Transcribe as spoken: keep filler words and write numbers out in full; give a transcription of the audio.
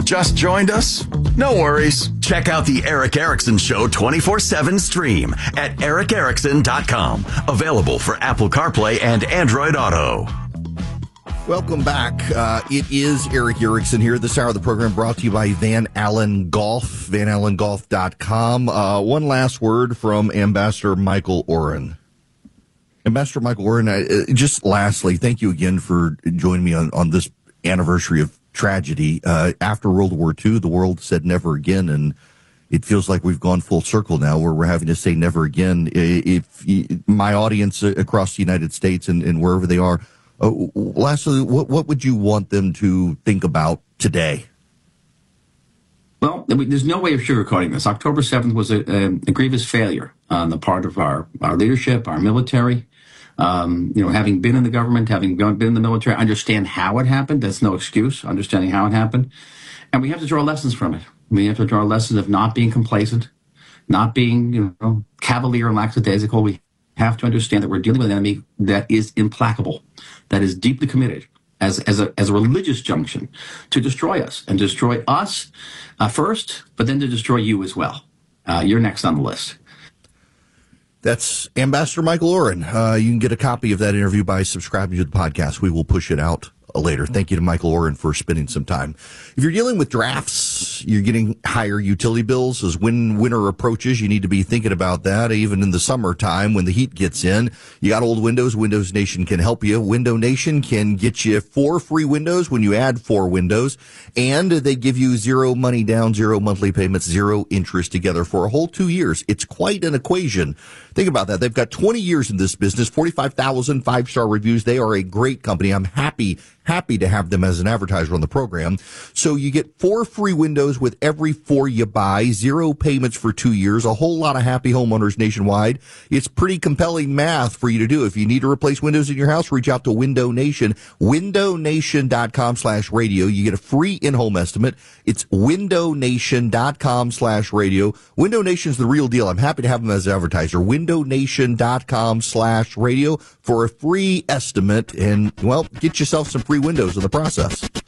Just joined us? No worries. Check out the Eric Erickson Show twenty-four seven stream at eric erickson dot com. Available for Apple CarPlay and Android Auto. Welcome back. Uh, it is Eric Erickson here. This hour of the program brought to you by Van Allen Golf, van allen golf dot com. Uh, one last word from Ambassador Michael Oren. Ambassador Michael Oren, uh, just lastly, thank you again for joining me on, on this anniversary of tragedy. Uh, after World War Two, the world said never again, and it feels like we've gone full circle now where we're having to say never again. If, if my audience across the United States and, and wherever they are, Uh, lastly, what, what would you want them to think about today? Well, there's no way of sugarcoating this. October seventh was a, a, a grievous failure on the part of our, our leadership, our military. Um, you know, having been in the government, having been in the military, understand how it happened. That's no excuse, understanding how it happened. And we have to draw lessons from it. We have to draw lessons of not being complacent, not being, you know, cavalier and lackadaisical. We have to understand that we're dealing with an enemy that is implacable, that is deeply committed as, as, a, as a religious junction to destroy us and destroy us uh, first, but then to destroy you as well. Uh, you're next on the list. That's Ambassador Michael Oren. Uh, you can get a copy of that interview by subscribing to the podcast. We will push it out later. Thank you to Michael Oren for spending some time. If you're dealing with drafts, you're getting higher utility bills as when winter approaches. You need to be thinking about that. Even in the summertime when the heat gets in, you got old windows. Windows Nation can help you. Window Nation can get you four free windows when you add four windows, and they give you zero money down, zero monthly payments, zero interest together for a whole two years. It's quite an equation. Think about that. They've got twenty years in this business, forty-five thousand five-star reviews. They are a great company. I'm happy Happy to have them as an advertiser on the program. So you get four free windows with every four you buy, zero payments for two years, a whole lot of happy homeowners nationwide. It's pretty compelling math for you to do. If you need to replace windows in your house, reach out to Window Nation, window nation dot com slash radio. You get a free in-home estimate. It's window nation dot com slash radio. Window Nation's the real deal. I'm happy to have them as an advertiser. window nation dot com slash radio for a free estimate and, well, get yourself some free windows in the process.